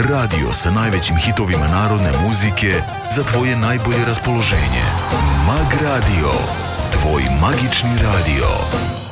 radio sa najvećim hitovima narodne muzike za tvoje najbolje raspoloženje. Mag Radio, tvoj magični radio.